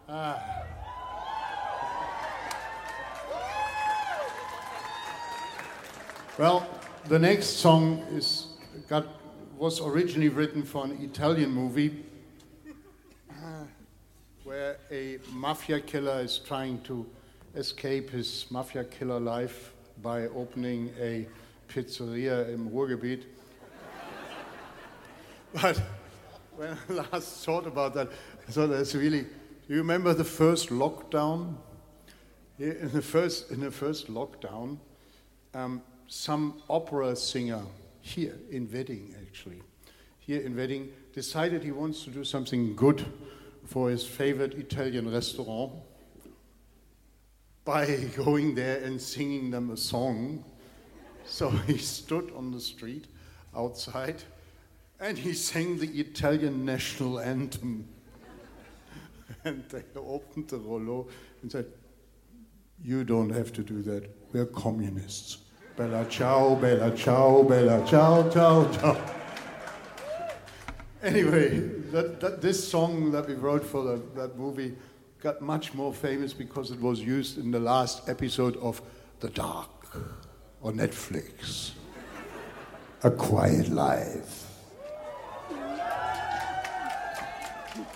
Well, the next song was originally written for an Italian movie where a mafia killer is trying to escape his mafia killer life by opening a pizzeria im Ruhrgebiet. But when I last thought about that, I thought that's really. Do you remember the first lockdown? In the first lockdown, some opera singer here in Wedding, decided he wants to do something good for his favorite Italian restaurant by going there and singing them a song. So he stood on the street outside and he sang the Italian national anthem. And they opened the rouleau and said, "You don't have to do that. We're communists. Bella ciao, bella ciao, bella ciao, ciao, ciao." Anyway, this song that we wrote for that movie got much more famous because it was used in the last episode of The Dark on Netflix. A Quiet Life.